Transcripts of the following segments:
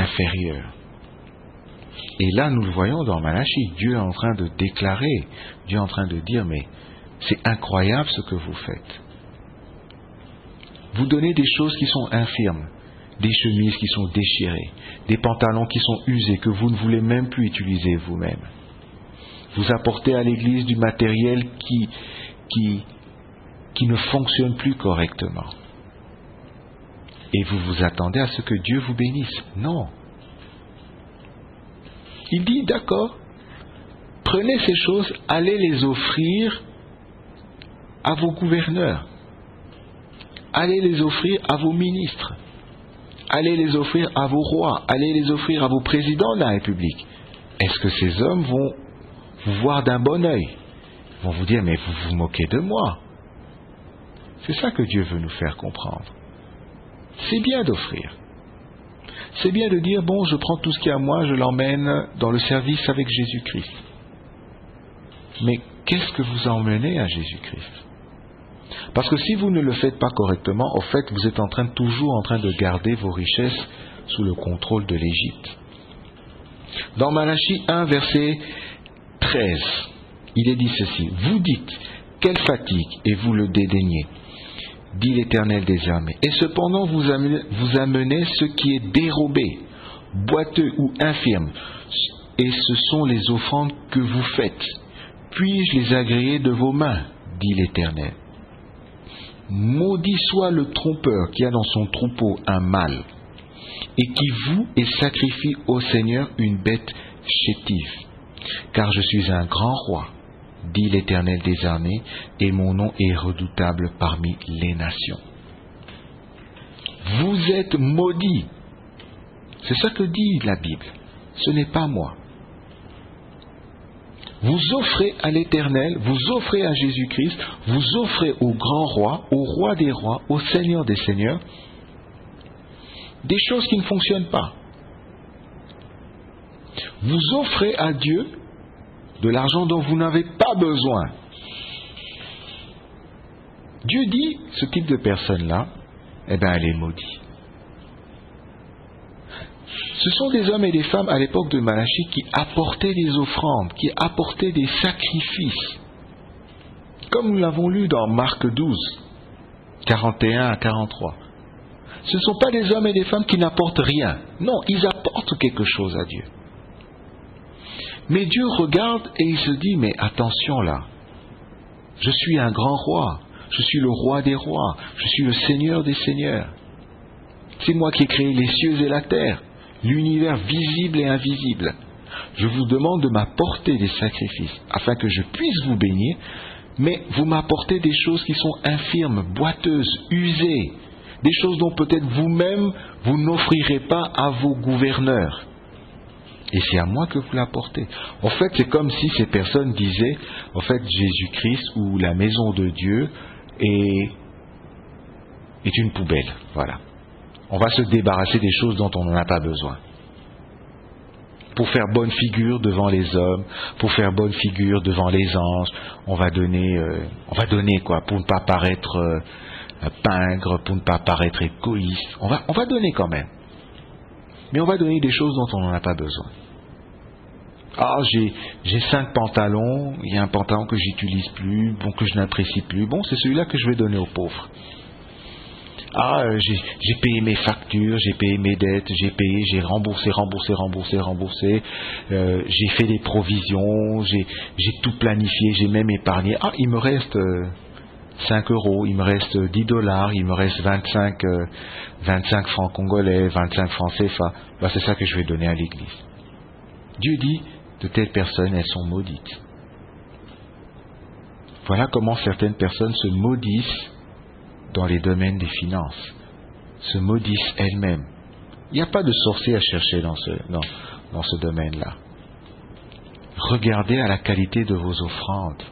inférieur. Et là, nous le voyons dans Malachie. Dieu est en train de déclarer, Dieu est en train de dire, mais c'est incroyable ce que vous faites. Vous donnez des choses qui sont infirmes, des chemises qui sont déchirées, des pantalons qui sont usés, que vous ne voulez même plus utiliser vous-même. Vous apportez à l'Église du matériel qui ne fonctionne plus correctement. Et vous vous attendez à ce que Dieu vous bénisse. Non. Il dit, d'accord, prenez ces choses, allez les offrir à vos gouverneurs. Allez les offrir à vos ministres. Allez les offrir à vos rois. Allez les offrir à vos présidents de la République. Est-ce que ces hommes vont vous voir d'un bon œil? Ils vont vous dire, mais vous vous moquez de moi. C'est ça que Dieu veut nous faire comprendre. C'est bien d'offrir. C'est bien de dire, bon, je prends tout ce qui est à moi, je l'emmène dans le service avec Jésus-Christ. Mais qu'est-ce que vous emmenez à Jésus-Christ? Parce que si vous ne le faites pas correctement, au fait, vous êtes toujours en train de garder vos richesses sous le contrôle de l'Égypte. Dans Malachie 1, verset 13, il est dit ceci, « Vous dites, quelle fatigue, et vous le dédaignez, dit l'Éternel des armées. Et cependant, vous amenez ce qui est dérobé, boiteux ou infirme, et ce sont les offrandes que vous faites. Puis-je les agréer de vos mains, dit l'Éternel. Maudit soit le trompeur qui a dans son troupeau un mâle, et qui voue et sacrifie au Seigneur une bête chétive. Car je suis un grand roi, dit l'Éternel des armées, et mon nom est redoutable parmi les nations. Vous êtes maudits. C'est ça que dit la Bible. Ce n'est pas moi. Vous offrez à l'Éternel, vous offrez à Jésus-Christ, vous offrez au grand roi, au roi des rois, au Seigneur des seigneurs, des choses qui ne fonctionnent pas. Vous offrez à Dieu de l'argent dont vous n'avez pas besoin. Dieu dit, ce type de personne-là, eh bien, elle est maudite. Ce sont des hommes et des femmes à l'époque de Malachie qui apportaient des offrandes, qui apportaient des sacrifices. Comme nous l'avons lu dans Marc 12, 41 à 43. Ce ne sont pas des hommes et des femmes qui n'apportent rien. Non, ils apportent quelque chose à Dieu. Mais Dieu regarde et il se dit, mais attention là, je suis un grand roi, je suis le roi des rois, je suis le Seigneur des seigneurs. C'est moi qui ai créé les cieux et la terre, l'univers visible et invisible. Je vous demande de m'apporter des sacrifices afin que je puisse vous bénir, mais vous m'apportez des choses qui sont infirmes, boiteuses, usées, des choses dont peut-être vous-même vous n'offrirez pas à vos gouverneurs. Et c'est à moi que vous l'apportez. En fait, c'est comme si ces personnes disaient, en fait, Jésus-Christ ou la maison de Dieu est une poubelle. Voilà. On va se débarrasser des choses dont on n'en a pas besoin. Pour faire bonne figure devant les hommes, pour faire bonne figure devant les anges, on va donner quoi, pour ne pas paraître pingre, pour ne pas paraître égoïste. On va donner quand même. Mais on va donner des choses dont on n'en a pas besoin. Ah, j'ai 5 pantalons, il y a un pantalon que j'utilise plus, bon, que je n'apprécie plus, bon, c'est celui-là que je vais donner aux pauvres. Ah, j'ai payé mes factures, j'ai payé mes dettes, j'ai remboursé, j'ai fait des provisions, j'ai tout planifié, j'ai même épargné. Ah, il me reste 5 euros, il me reste 10 dollars, il me reste 25 francs congolais, 25 francs CFA. Ben, c'est ça que je vais donner à l'Église. Dieu dit, de telles personnes, elles sont maudites. Voilà comment certaines personnes se maudissent dans les domaines des finances, se maudissent elles-mêmes. Il n'y a pas de sorcier à chercher dans ce domaine-là. Regardez à la qualité de vos offrandes.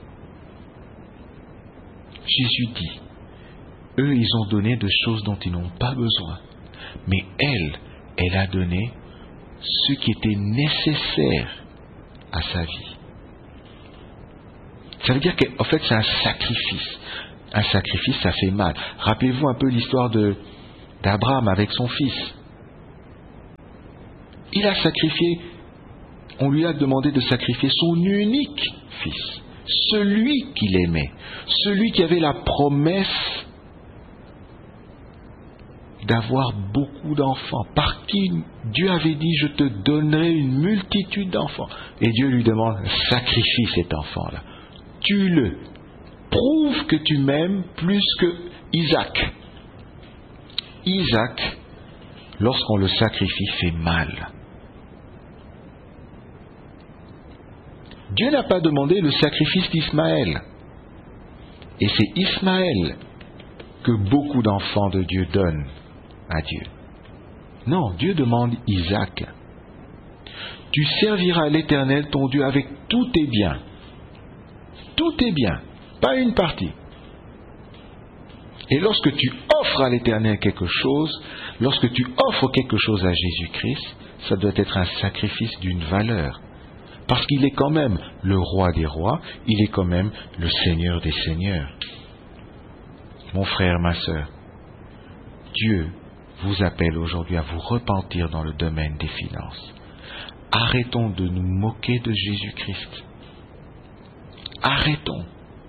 Jésus dit, eux, ils ont donné de choses dont ils n'ont pas besoin. Mais elle a donné ce qui était nécessaire à sa vie. Ça veut dire qu'en fait, c'est un sacrifice. Un sacrifice, ça fait mal. Rappelez-vous un peu l'histoire d'Abraham avec son fils. Il a sacrifié, on lui a demandé de sacrifier son unique fils, celui qu'il aimait, celui qui avait la promesse d'avoir beaucoup d'enfants, par qui Dieu avait dit « je te donnerai une multitude d'enfants ». Et Dieu lui demande « sacrifie cet enfant-là, tue-le, prouve que tu m'aimes plus que Isaac ». Isaac, lorsqu'on le sacrifie, fait mal. Dieu n'a pas demandé le sacrifice d'Ismaël. Et c'est Ismaël que beaucoup d'enfants de Dieu donnent à Dieu. Non, Dieu demande Isaac. Tu serviras l'Éternel ton Dieu avec tous tes biens. Tous tes biens, pas une partie. Et lorsque tu offres à l'Éternel quelque chose, lorsque tu offres quelque chose à Jésus-Christ, ça doit être un sacrifice d'une valeur. Parce qu'il est quand même le roi des rois, il est quand même le Seigneur des seigneurs. Mon frère, ma sœur, Dieu vous appelle aujourd'hui à vous repentir dans le domaine des finances. Arrêtons de nous moquer de Jésus-Christ. Arrêtons.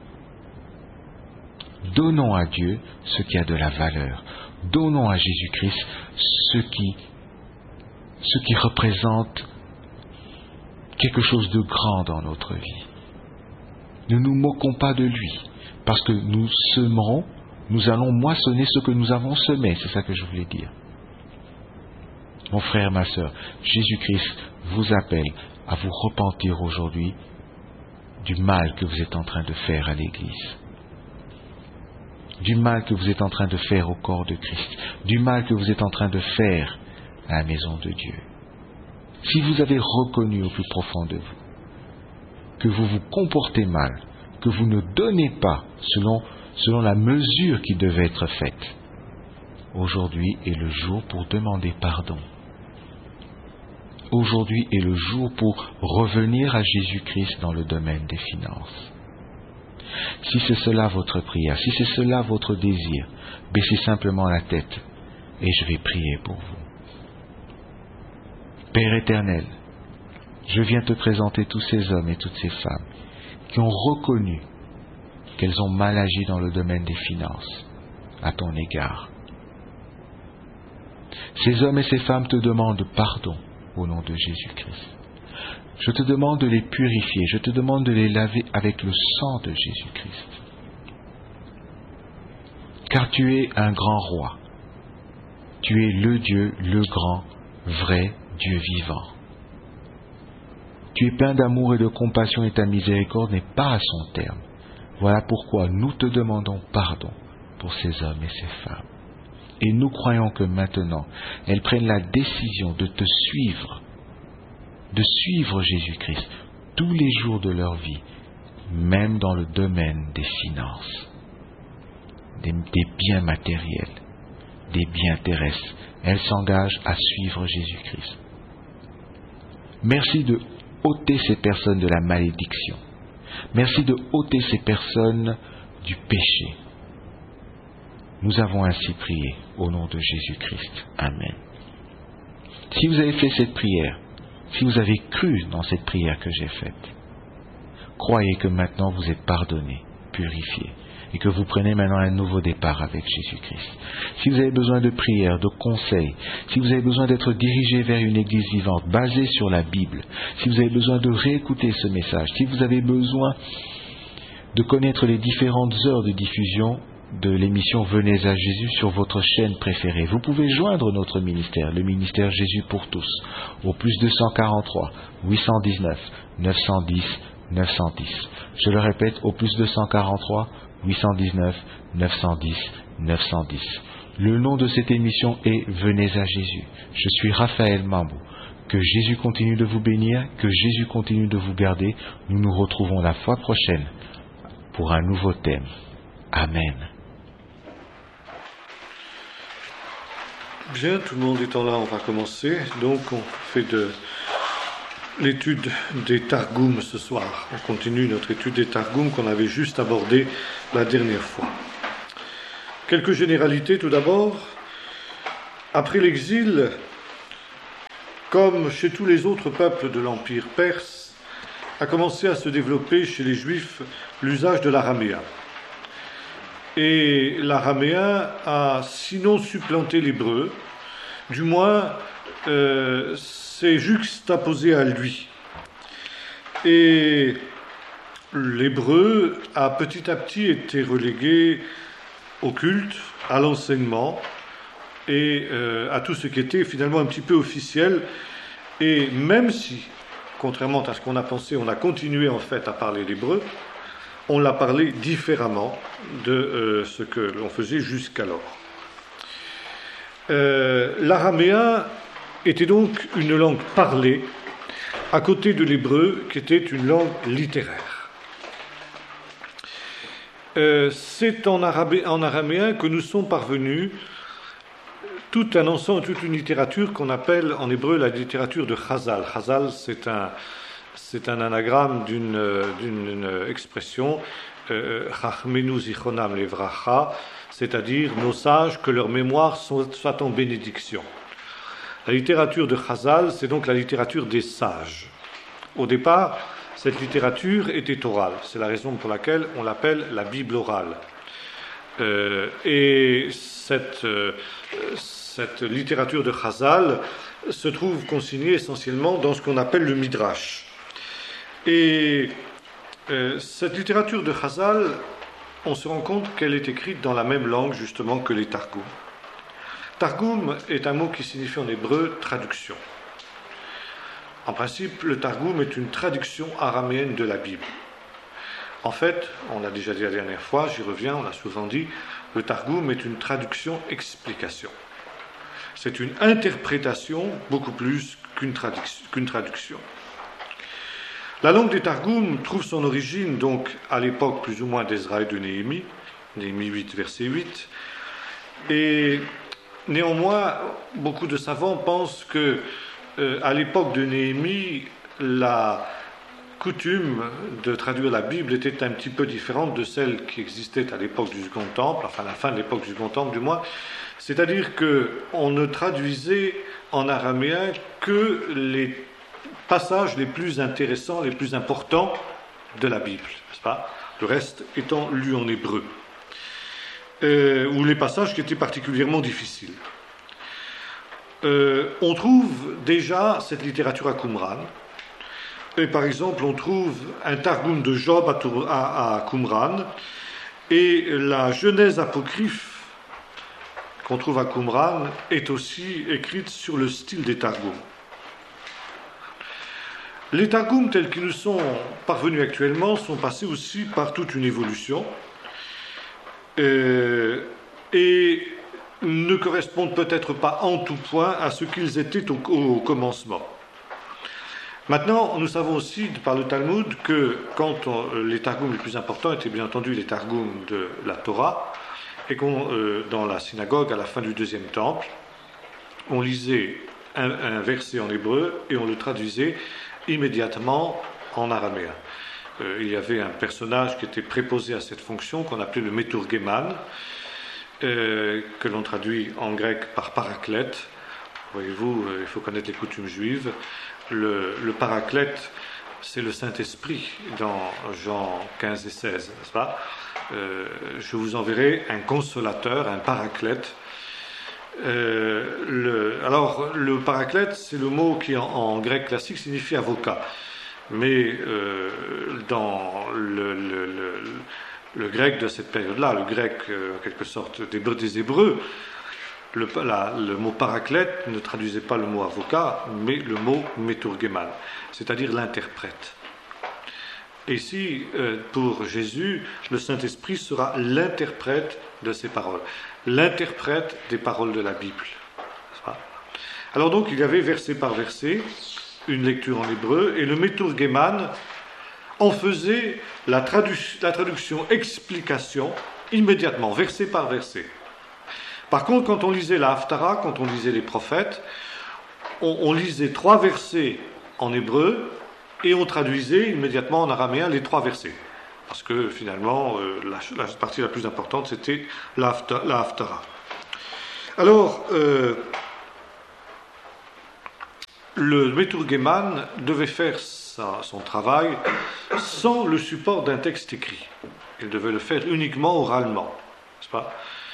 Donnons à Dieu ce qui a de la valeur. Donnons à Jésus-Christ ce qui représente quelque chose de grand dans notre vie. Ne nous moquons pas de lui, parce que nous semerons, nous allons moissonner ce que nous avons semé, c'est ça que je voulais dire. Mon frère, ma sœur, Jésus-Christ vous appelle à vous repentir aujourd'hui du mal que vous êtes en train de faire à l'Église, du mal que vous êtes en train de faire au corps de Christ, du mal que vous êtes en train de faire à la maison de Dieu. Si vous avez reconnu au plus profond de vous que vous vous comportez mal, que vous ne donnez pas selon la mesure qui devait être faite, aujourd'hui est le jour pour demander pardon. Aujourd'hui est le jour pour revenir à Jésus-Christ dans le domaine des finances. Si c'est cela votre prière, si c'est cela votre désir, baissez simplement la tête et je vais prier pour vous. Père éternel, je viens te présenter tous ces hommes et toutes ces femmes qui ont reconnu qu'elles ont mal agi dans le domaine des finances à ton égard. Ces hommes et ces femmes te demandent pardon au nom de Jésus-Christ. Je te demande de les purifier, je te demande de les laver avec le sang de Jésus-Christ. Car tu es un grand roi. Tu es le Dieu, le grand, vrai Dieu vivant. Tu es plein d'amour et de compassion et ta miséricorde n'est pas à son terme. Voilà pourquoi nous te demandons pardon pour ces hommes et ces femmes. Et nous croyons que maintenant, elles prennent la décision de te suivre, de suivre Jésus-Christ tous les jours de leur vie, même dans le domaine des finances, des biens matériels, des biens terrestres. Elles s'engagent à suivre Jésus-Christ. Merci de ôter ces personnes de la malédiction. Merci de ôter ces personnes du péché. Nous avons ainsi prié au nom de Jésus-Christ. Amen. Si vous avez fait cette prière, si vous avez cru dans cette prière que j'ai faite, croyez que maintenant vous êtes pardonné, purifié, et que vous prenez maintenant un nouveau départ avec Jésus-Christ. Si vous avez besoin de prières, de conseils, si vous avez besoin d'être dirigé vers une église vivante, basée sur la Bible, si vous avez besoin de réécouter ce message, si vous avez besoin de connaître les différentes heures de diffusion de l'émission Venez à Jésus sur votre chaîne préférée, vous pouvez joindre notre ministère, le ministère Jésus pour tous, au plus 243 819 910 910. Je le répète, au plus 243 819 910 910. Le nom de cette émission est Venez à Jésus. Je suis Raphaël Mambou. Que Jésus continue de vous bénir, que Jésus continue de vous garder. Nous nous retrouvons la fois prochaine pour un nouveau thème. Amen. Bien, tout le monde étant là, on va commencer. Donc, on fait de l'étude des Targums ce soir. On continue notre étude des Targums qu'on avait juste abordée la dernière fois. Quelques généralités tout d'abord. Après l'exil, comme chez tous les autres peuples de l'Empire perse, a commencé à se développer chez les Juifs l'usage de l'araméen. Et l'araméen a sinon supplanté l'hébreu, du moins s'est juxtaposé à lui. Et l'hébreu a petit à petit été relégué au culte, à l'enseignement et à tout ce qui était finalement un petit peu officiel. Et même si, contrairement à ce qu'on a pensé, on a continué en fait à parler l'hébreu, on l'a parlé différemment de ce que l'on faisait jusqu'alors. L'araméen était donc une langue parlée à côté de l'hébreu qui était une langue littéraire. C'est en araméen que nous sont parvenus tout un ensemble, toute une littérature qu'on appelle en hébreu la littérature de Chazal. Chazal, c'est un anagramme d'une expression Chachmenu zichronam levracha, c'est-à-dire nos sages, que leur mémoire soit en bénédiction. La littérature de Chazal, c'est donc la littérature des sages. Au départ, cette littérature était orale. C'est la raison pour laquelle on l'appelle la Bible orale. Et cette littérature de Chazal se trouve consignée essentiellement dans ce qu'on appelle le Midrash. Et cette littérature de Chazal, on se rend compte qu'elle est écrite dans la même langue justement que les Targum. Targum est un mot qui signifie en hébreu traduction. En principe, le Targum est une traduction araméenne de la Bible. En fait, on l'a déjà dit la dernière fois, j'y reviens, on l'a souvent dit, le Targum est une traduction-explication. C'est une interprétation beaucoup plus qu'une traduction. La langue des Targum trouve son origine donc à l'époque plus ou moins d'Ezra et de Néhémie, Néhémie 8, verset 8, et néanmoins, beaucoup de savants pensent que à l'époque de Néhémie, la coutume de traduire la Bible était un petit peu différente de celle qui existait à l'époque du Second Temple, enfin à la fin de l'époque du Second Temple du moins, c'est-à-dire qu'on ne traduisait en araméen que les passages les plus intéressants, les plus importants de la Bible, n'est-ce pas ? Le reste étant lu en hébreu, ou les passages qui étaient particulièrement difficiles. On trouve déjà cette littérature à Qumran. Et par exemple, on trouve un Targum de Job à Qumran, et la Genèse apocryphe qu'on trouve à Qumran est aussi écrite sur le style des Targums. Les Targums tels qu'ils nous sont parvenus actuellement sont passés aussi par toute une évolution et ne correspondent peut-être pas en tout point à ce qu'ils étaient au commencement. Maintenant, nous savons aussi par le Talmud que les Targums les plus importants étaient bien entendu les Targums de la Torah, et dans la synagogue, à la fin du deuxième temple, on lisait un verset en hébreu et on le traduisait immédiatement en araméen. Il y avait un personnage qui était préposé à cette fonction qu'on appelait le Meturgeman, que l'on traduit en grec par paraclète. Voyez-vous, il faut connaître les coutumes juives. Le paraclète, c'est le Saint-Esprit dans Jean 15 et 16, n'est-ce pas ? Je vous enverrai un consolateur, un paraclète. Alors, le paraclète, c'est le mot qui en grec classique signifie avocat. Mais dans le grec de cette période-là, le grec en quelque sorte des Hébreux, le mot paraclète ne traduisait pas le mot avocat, mais le mot meturgeman, c'est-à-dire l'interprète. Et ici, pour Jésus, le Saint-Esprit sera l'interprète de ces paroles, l'interprète des paroles de la Bible. Alors donc, il y avait verset par verset une lecture en hébreu, et le meturgeman en faisait la traduction, explication, immédiatement, verset par verset. Par contre, quand on lisait la Haftara, quand on lisait les prophètes, on lisait 3 versets en hébreu et on traduisait immédiatement en araméen les 3 versets. Parce que finalement, la partie la plus importante, c'était la Haftara. Alors, le Meturgeman devait faire son travail sans le support d'un texte écrit. Il devait le faire uniquement oralement, n'est-ce pas?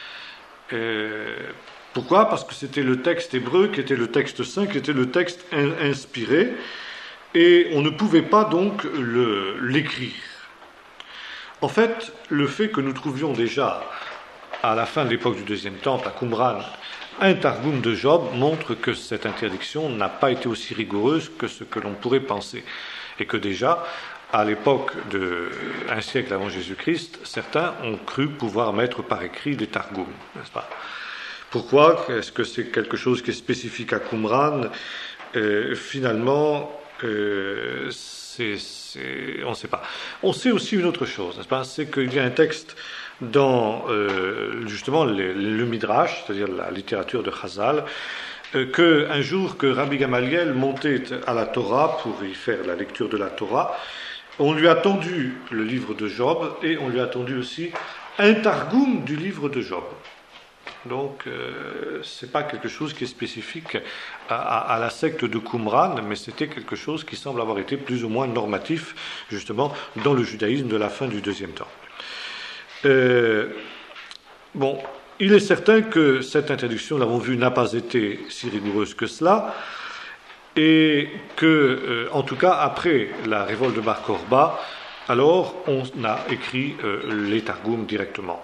Pourquoi? Parce que c'était le texte hébreu qui était le texte saint, qui était le texte inspiré, et on ne pouvait pas donc l'écrire. En fait, le fait que nous trouvions déjà, à la fin de l'époque du Deuxième Temple, à Qumran, un Targum de Job montre que cette interdiction n'a pas été aussi rigoureuse que ce que l'on pourrait penser. Et que déjà, à l'époque d'un siècle avant Jésus-Christ, certains ont cru pouvoir mettre par écrit des Targums, n'est-ce pas? Pourquoi? Est-ce que c'est quelque chose qui est spécifique à Qumran? Finalement, on ne sait pas. On sait aussi une autre chose, n'est-ce pas? C'est qu'il y a un texte dans justement le Midrash, c'est-à-dire la littérature de Chazal, qu'un jour que Rabbi Gamaliel montait à la Torah pour y faire la lecture de la Torah, on lui a tendu le livre de Job et on lui a tendu aussi un Targum du livre de Job. Donc, ce n'est pas quelque chose qui est spécifique à la secte de Qumran, mais c'était quelque chose qui semble avoir été plus ou moins normatif, justement, dans le judaïsme de la fin du Deuxième Temple. Bon, il est certain que cette interdiction, nous l'avons vu, n'a pas été si rigoureuse que cela, et que, en tout cas, après la révolte de Bar Korba, alors on a écrit les Targums directement.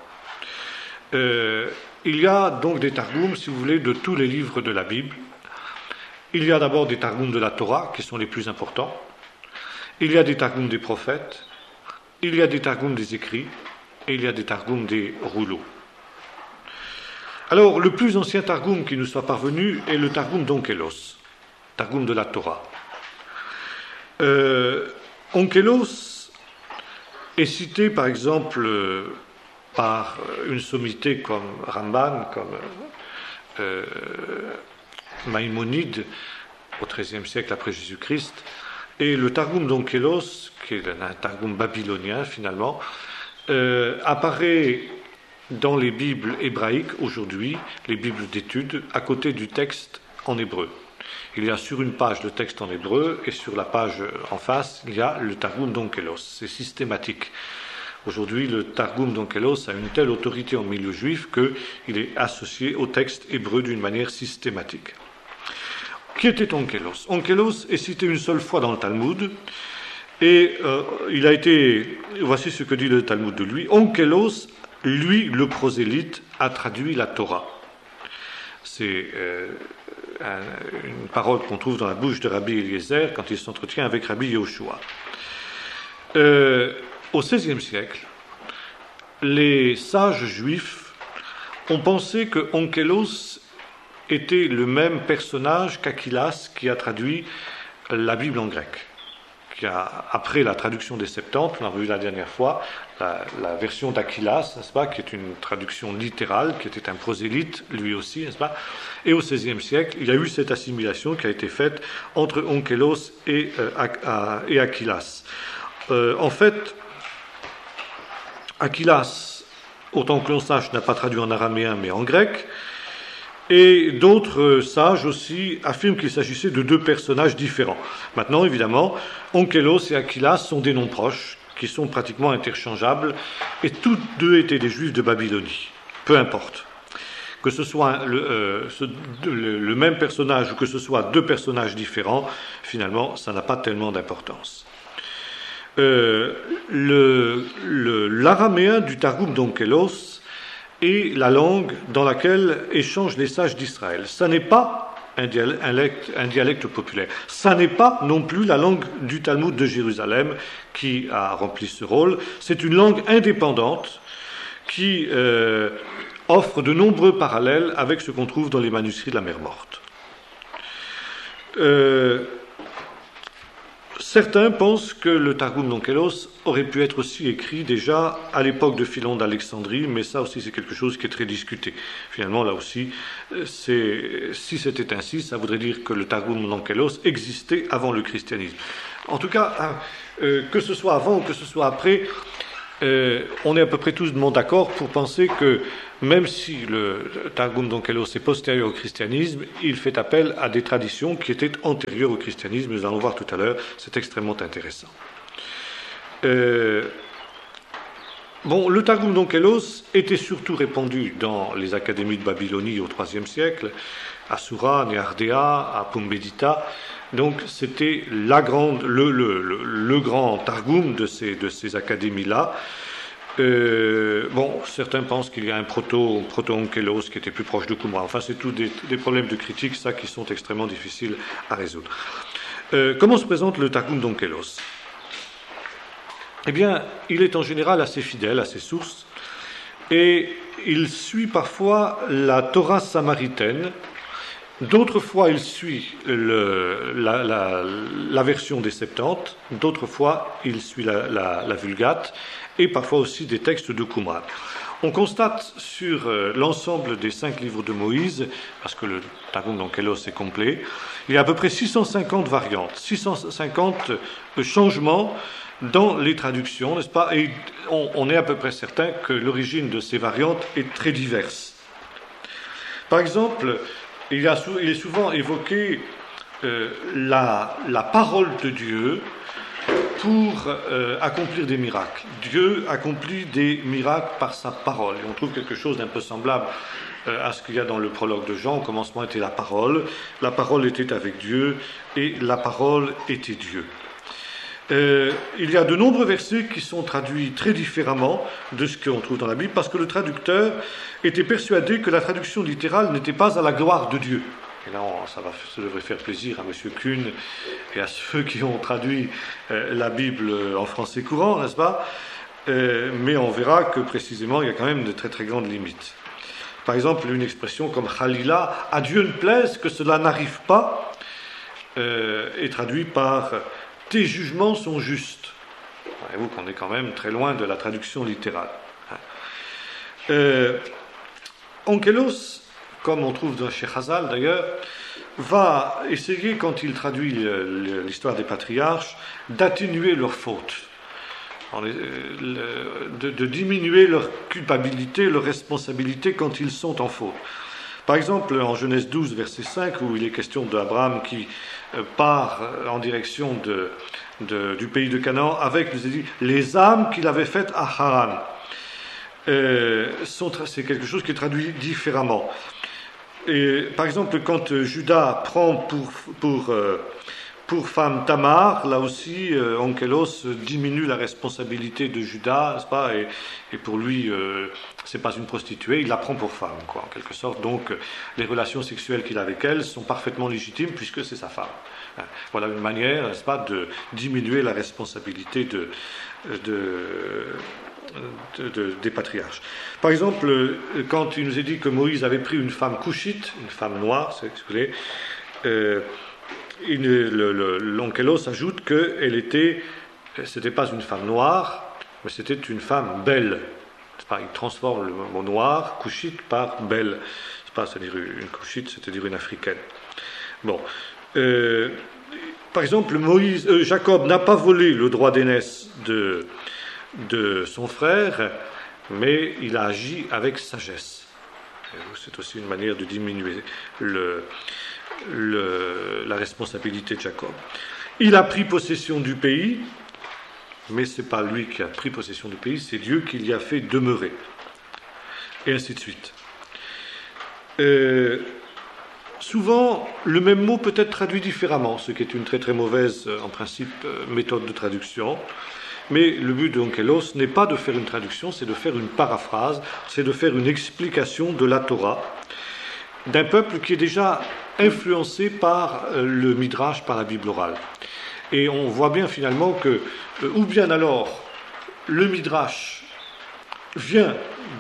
Il y a donc des Targums, si vous voulez, de tous les livres de la Bible. Il y a d'abord des Targums de la Torah, qui sont les plus importants. Il y a des Targums des prophètes. Il y a des Targums des écrits. Et il y a des Targums des rouleaux. Alors, le plus ancien Targum qui nous soit parvenu est le Targum d'Onkelos, Targum de la Torah. Onkelos est cité, par exemple, par une sommité comme Ramban, comme Maïmonide, au XIIIe siècle après Jésus-Christ, et le Targum d'Onkelos, qui est un Targum babylonien finalement, apparaît dans les Bibles hébraïques aujourd'hui, les Bibles d'études, à côté du texte en hébreu. Il y a sur une page le texte en hébreu et sur la page en face, il y a le Targum d'Onkelos. C'est systématique. Aujourd'hui, le Targum d'Onkelos a une telle autorité en milieu juif qu'il est associé au texte hébreu d'une manière systématique. Qui était Onkelos? Onkelos est cité une seule fois dans le Talmud. Et voici ce que dit le Talmud de lui. Onkelos, lui, le prosélyte, a traduit la Torah. C'est une parole qu'on trouve dans la bouche de Rabbi Eliezer quand il s'entretient avec Rabbi Yehoshua. Au XVIe siècle, les sages juifs ont pensé que Onkelos était le même personnage qu'Achilas qui a traduit la Bible en grec. Après la traduction des Septante, on a vu la dernière fois, la version d'Achilas, n'est-ce pas, qui est une traduction littérale, qui était un prosélyte, lui aussi, n'est-ce pas, et au XVIe siècle, il y a eu cette assimilation qui a été faite entre Onkelos et Achilas. En fait, Achilas, autant que l'on sache, n'a pas traduit en araméen, mais en grec, et d'autres sages aussi affirment qu'il s'agissait de deux personnages différents. Maintenant, évidemment, Onkelos et Achilas sont des noms proches, qui sont pratiquement interchangeables, et tous deux étaient des juifs de Babylonie. Peu importe. Que ce soit le même personnage ou que ce soit deux personnages différents, finalement, ça n'a pas tellement d'importance. L'araméen du Targum d'Onkelos est la langue dans laquelle échangent les sages d'Israël. Ça n'est pas un dialecte populaire. Ça n'est pas non plus la langue du Talmud de Jérusalem qui a rempli ce rôle. C'est une langue indépendante qui offre de nombreux parallèles avec ce qu'on trouve dans les manuscrits de la Mer Morte. Certains pensent que le Targum d'Onkelos aurait pu être aussi écrit déjà à l'époque de Philon d'Alexandrie, mais ça aussi c'est quelque chose qui est très discuté. Finalement, là aussi, si c'était ainsi, ça voudrait dire que le Targum d'Onkelos existait avant le christianisme. En tout cas, que ce soit avant ou que ce soit après, on est à peu près tous d'accord pour penser que même si le Targum d'Onkelos est postérieur au christianisme, il fait appel à des traditions qui étaient antérieures au christianisme. Nous allons voir tout à l'heure, c'est extrêmement intéressant. Le Targum d'Onkelos était surtout répandu dans les académies de Babylonie au IIIe siècle, à Soura, Néardéa, à Pumbedita. Donc c'était le grand Targum de ces académies-là. Certains pensent qu'il y a un proto-Onkelos qui était plus proche de Qumran. Enfin, c'est tous des problèmes de critique, ça, qui sont extrêmement difficiles à résoudre. Comment se présente le Targum d'Onkelos ? Eh bien, il est en général assez fidèle à ses sources, et il suit parfois la Torah samaritaine. D'autres fois, il suit la version des Septante, d'autres fois, il suit la Vulgate, et parfois aussi des textes de Qumran. On constate sur l'ensemble des 5 livres de Moïse, parce que le Targum d'Onkelos est complet, il y a à peu près 650 variantes, 650 changements dans les traductions, n'est-ce pas ? Et on est à peu près certain que l'origine de ces variantes est très diverse. Par exemple, il est souvent évoqué la parole de Dieu pour accomplir des miracles. Dieu accomplit des miracles par sa parole. Et on trouve quelque chose d'un peu semblable à ce qu'il y a dans le prologue de Jean. Au commencement était la parole était avec Dieu, et la parole était Dieu. Il y a de nombreux versets qui sont traduits très différemment de ce qu'on trouve dans la Bible, parce que le traducteur était persuadé que la traduction littérale n'était pas à la gloire de Dieu. Et là, ça devrait faire plaisir à M. Kuhn et à ceux qui ont traduit la Bible en français courant, n'est-ce pas ? Mais on verra que précisément, il y a quand même de très très grandes limites. Par exemple, une expression comme « Khalila », « à Dieu ne plaise que cela n'arrive pas », est traduit par « tes jugements sont justes ». Voyez-vous qu'on est quand même très loin de la traduction littérale. Onkelos, comme on trouve dans chez Chazal d'ailleurs, va essayer, quand il traduit l'histoire des patriarches, d'atténuer leurs fautes, de diminuer leur culpabilité, leur responsabilité quand ils sont en faute. Par exemple, en Genèse 12, verset 5, où il est question d'Abraham qui part en direction du pays de Canaan avec, nous a dit, les âmes qu'il avait faites à Haran. C'est quelque chose qui est traduit différemment. Et, par exemple, quand Judas prend pour femme Tamar, là aussi, Onkelos diminue la responsabilité de Judas, n'est-ce pas ? Et pour lui, c'est pas une prostituée, il la prend pour femme, quoi, en quelque sorte. Donc, les relations sexuelles qu'il a avec elle sont parfaitement légitimes puisque c'est sa femme. Voilà une manière, n'est-ce pas, de diminuer la responsabilité des patriarches. Par exemple, quand il nous est dit que Moïse avait pris une femme couchite, une femme noire, c'est ce que vous voulez, l'Onkelos ajoute que c'était pas une femme noire, mais c'était une femme belle. Il transforme le mot noir, couchite, par belle. C'est-à-dire une couchite, c'est-à-dire une africaine. Bon. Par exemple, Jacob n'a pas volé le droit d'aînesse de son frère, mais il a agi avec sagesse. C'est aussi une manière de diminuer la responsabilité de Jacob. Il a pris possession du pays, mais ce n'est pas lui qui a pris possession du pays, c'est Dieu qui l'y a fait demeurer. Et ainsi de suite. Souvent, le même mot peut être traduit différemment, ce qui est une très très mauvaise, en principe, méthode de traduction. Mais le but de Onkelos n'est pas de faire une traduction, c'est de faire une paraphrase, c'est de faire une explication de la Torah, d'un peuple qui est déjà influencé par le Midrash, par la Bible orale. Et on voit bien finalement que, ou bien alors, le Midrash vient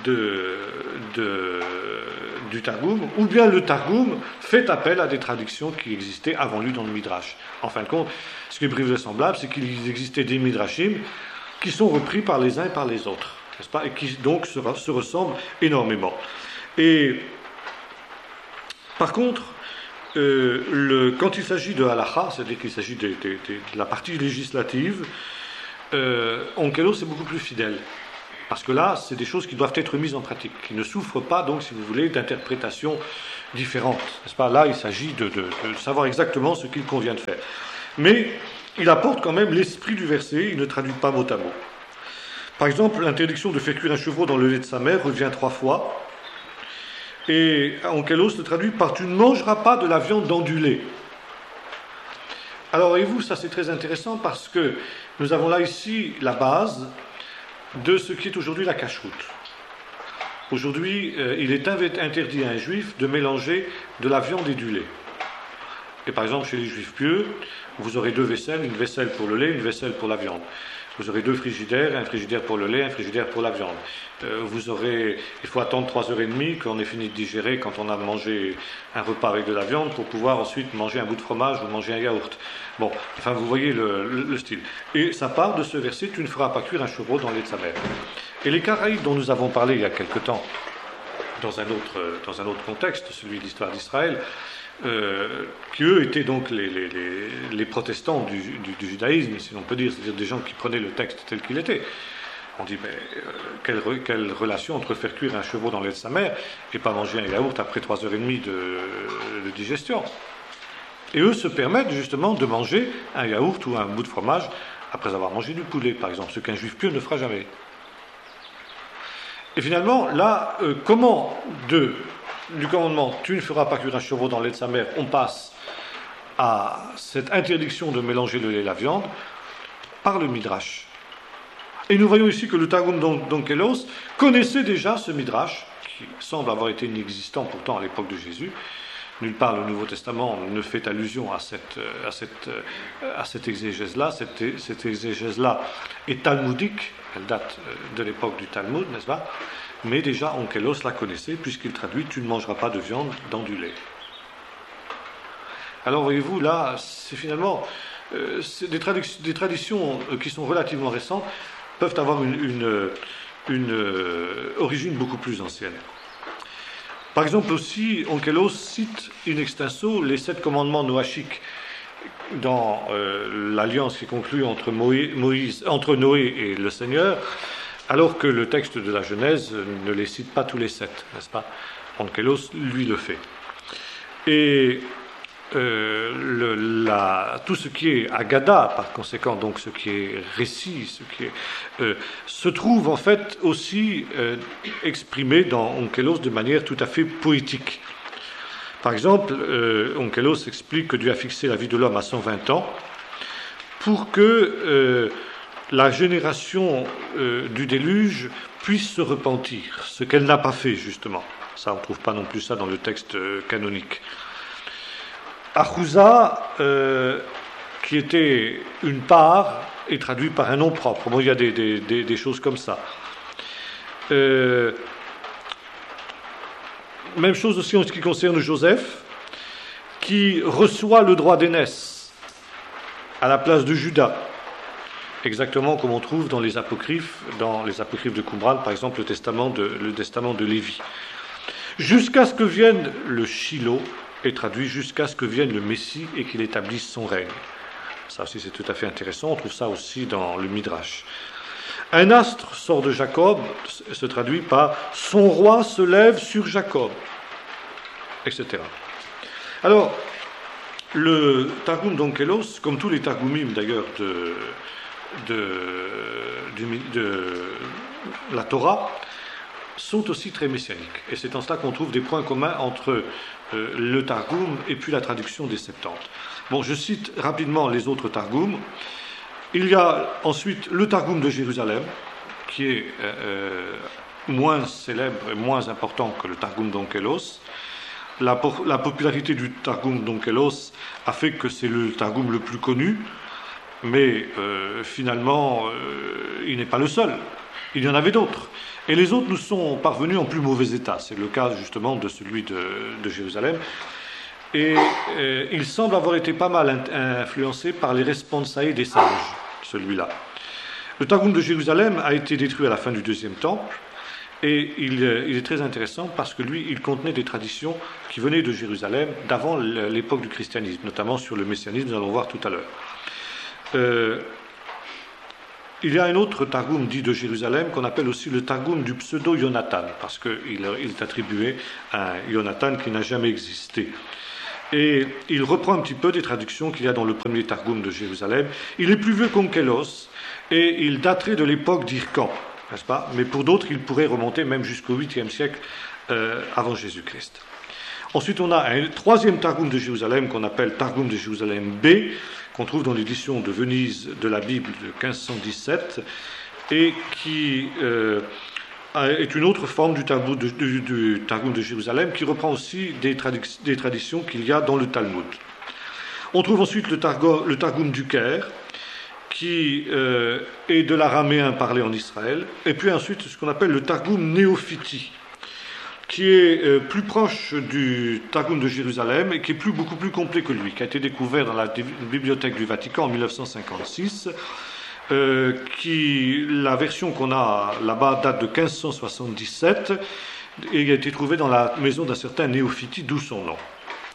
du Targum, ou bien le Targum fait appel à des traductions qui existaient avant lui dans le Midrash. En fin de compte, ce qui est plus vraisemblable, c'est qu'il existait des Midrashim qui sont repris par les uns et par les autres, n'est-ce pas, et qui donc se ressemblent énormément. Et par contre, quand il s'agit de halacha, c'est-à-dire qu'il s'agit de la partie législative, Onkelos est beaucoup plus fidèle. Parce que là, c'est des choses qui doivent être mises en pratique, qui ne souffrent pas, donc, si vous voulez, d'interprétations différentes. N'est-ce pas? Là, il s'agit de savoir exactement ce qu'il convient de faire. Mais il apporte quand même l'esprit du verset, il ne traduit pas mot à mot. Par exemple, l'interdiction de faire cuire un chevreau dans le lait de sa mère revient 3 fois. Et Onkelos se traduit par « tu ne mangeras pas de la viande dans du lait ». Alors, voyez-vous, ça c'est très intéressant parce que nous avons là ici la base de ce qui est aujourd'hui la cacheroute. Aujourd'hui, il est interdit à un juif de mélanger de la viande et du lait. Et par exemple, chez les juifs pieux, vous aurez 2 vaisselles, une vaisselle pour le lait, une vaisselle pour la viande. Vous aurez 2 frigidaires, un frigidaire pour le lait, un frigidaire pour la viande. Il faut attendre 3h30 qu'on ait fini de digérer quand on a mangé un repas avec de la viande pour pouvoir ensuite manger un bout de fromage ou manger un yaourt. Bon, enfin vous voyez le style. Et ça part de ce verset, tu ne feras pas cuire un chevreau dans le lait de sa mère. Et les Caraïbes dont nous avons parlé il y a quelque temps, dans un autre contexte, celui de l'histoire d'Israël, qui eux étaient donc les protestants du judaïsme, si l'on peut dire, c'est-à-dire des gens qui prenaient le texte tel qu'il était. On dit, mais quelle relation entre faire cuire un chevreau dans le lait de sa mère et pas manger un yaourt après 3h30 de digestion? Et eux se permettent justement de manger un yaourt ou un bout de fromage après avoir mangé du poulet, par exemple, ce qu'un juif pieux ne fera jamais. Et finalement, là, comment du commandement « tu ne feras pas cuire un chevreau dans le lait de sa mère », on passe à cette interdiction de mélanger le lait et la viande par le Midrash. Et nous voyons ici que le Targum d'Onkelos connaissait déjà ce Midrash, qui semble avoir été inexistant pourtant à l'époque de Jésus. Nulle part le Nouveau Testament ne fait allusion à cette exégèse-là. Cette exégèse-là est talmudique, elle date de l'époque du Talmud, n'est-ce pas? Mais déjà Onkelos la connaissait, puisqu'il traduit « tu ne mangeras pas de viande dans du lait ». Alors voyez-vous, là, c'est finalement c'est des traditions qui sont relativement récentes, peuvent avoir une origine beaucoup plus ancienne. Par exemple aussi, Onkelos cite in extenso les 7 commandements noachiques dans l'alliance qui est conclue entre Noé et le Seigneur, alors que le texte de la Genèse ne les cite pas tous les 7, n'est-ce pas? Onkelos, lui, le fait. Et tout ce qui est Agada, par conséquent, donc ce qui est récit, se trouve en fait aussi exprimé dans Onkelos de manière tout à fait poétique. Par exemple, Onkelos explique que Dieu a fixé la vie de l'homme à 120 ans pour que la génération du déluge puisse se repentir, ce qu'elle n'a pas fait justement. Ça, on ne trouve pas non plus ça dans le texte canonique. Achouza, qui était une part, est traduit par un nom propre. Bon, il y a des choses comme ça. Même chose aussi en ce qui concerne Joseph, qui reçoit le droit d'aînesse à la place de Judas, exactement comme on trouve dans les apocryphes de Qumran, par exemple le testament de Lévi. Jusqu'à ce que vienne le Shiloh, est traduit jusqu'à ce que vienne le Messie et qu'il établisse son règne. Ça aussi c'est tout à fait intéressant, on trouve ça aussi dans le Midrash. Un astre sort de Jacob, se traduit par « son roi se lève sur Jacob », etc. Alors, le Targum d'Onkelos, comme tous les Targumim d'ailleurs de la Torah, sont aussi très messianiques. Et c'est en cela qu'on trouve des points communs entre le Targum et puis la traduction des Septante. Bon, je cite rapidement les autres Targums. Il y a ensuite le Targum de Jérusalem, qui est moins célèbre et moins important que le Targum d'Onkelos. La popularité du Targum d'Onkelos a fait que c'est le Targum le plus connu, mais finalement, il n'est pas le seul. Il y en avait d'autres. Et les autres nous sont parvenus en plus mauvais état. C'est le cas justement de celui de Jérusalem. Et il semble avoir été pas mal influencé par les responsae des sages, celui-là. Le Targum de Jérusalem a été détruit à la fin du deuxième temple. Et il est très intéressant parce que lui, il contenait des traditions qui venaient de Jérusalem d'avant l'époque du christianisme, notamment sur le messianisme, nous allons voir tout à l'heure. Il y a un autre Targum dit de Jérusalem qu'on appelle aussi le Targum du pseudo-Yonatan, parce qu'il est attribué à un Yonatan qui n'a jamais existé. Et il reprend un petit peu des traductions qu'il y a dans le premier Targum de Jérusalem. Il est plus vieux qu'Onkelos, et il daterait de l'époque d'Hyrcan, n'est-ce pas? Mais pour d'autres, il pourrait remonter même jusqu'au 8e siècle avant Jésus-Christ. Ensuite, on a un troisième Targum de Jérusalem qu'on appelle Targum de Jérusalem B, qu'on trouve dans l'édition de Venise de la Bible de 1517, et qui est une autre forme du Targum de Jérusalem, qui reprend aussi des traditions qu'il y a dans le Talmud. On trouve ensuite le Targum du Caire, qui est de l'araméen parlé en Israël, et puis ensuite ce qu'on appelle le Targum néophiti, qui est plus proche du Targum de Jérusalem et qui est beaucoup plus complet que lui, qui a été découvert dans la bibliothèque du Vatican en 1956, la version qu'on a là-bas date de 1577 et a été trouvée dans la maison d'un certain Néophiti, d'où son nom.